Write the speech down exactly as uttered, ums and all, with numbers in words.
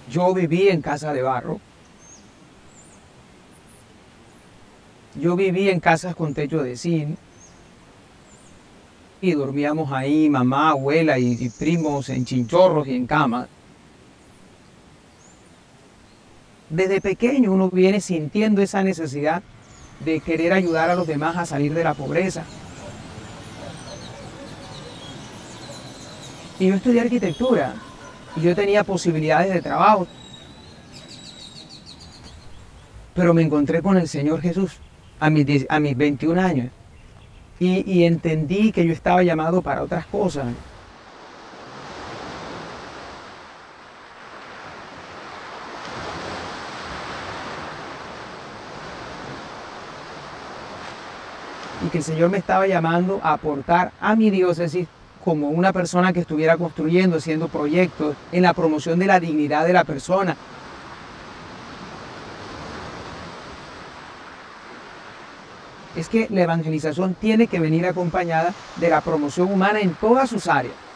Yo viví en casa de barro. Yo viví en casas con techo de zinc. Y dormíamos ahí, mamá, abuela y, y primos en chinchorros y en camas. Desde pequeño uno viene sintiendo esa necesidad de querer ayudar a los demás a salir de la pobreza. Y yo estudié arquitectura y yo tenía posibilidades de trabajo. Pero me encontré con el Señor Jesús a mis, diez- a mis veintiún años y, y entendí que yo estaba llamado para otras cosas. Y que el Señor me estaba llamando a aportar a mi diócesis como una persona que estuviera construyendo, haciendo proyectos en la promoción de la dignidad de la persona. Es que la evangelización tiene que venir acompañada de la promoción humana en todas sus áreas.